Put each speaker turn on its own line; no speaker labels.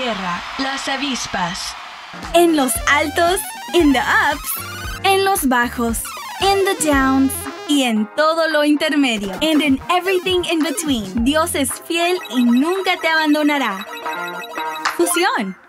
tierra, las avispas.
En los altos, in the ups, en los bajos, in the downs y en todo lo intermedio. And in everything in between. Dios es fiel y nunca te abandonará. Fusión.